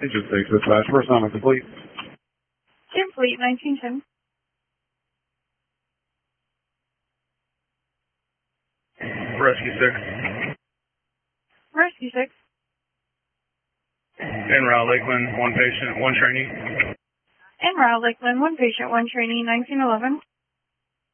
Agent 6 dispatch, first time complete. Complete, 1910. Rescue 6. Rescue 6. En route, Lakeland, one patient, one trainee. En route, Lakeland, one patient, one trainee, 1911.